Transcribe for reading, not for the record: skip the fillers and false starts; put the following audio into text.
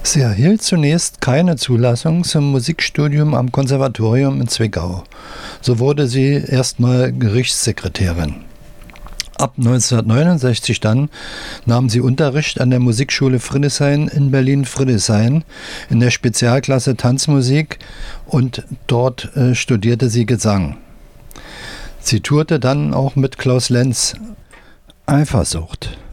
Sie erhielt zunächst keine Zulassung zum Musikstudium am Konservatorium in Zwickau. So wurde sie erstmal Gerichtssekretärin. Ab 1969 dann nahm sie Unterricht an der Musikschule Friedrichshain in Berlin-Friedrichshain in der Spezialklasse Tanzmusik und dort studierte sie Gesang. Sie tourte dann auch mit Klaus Lenz. Eifersucht.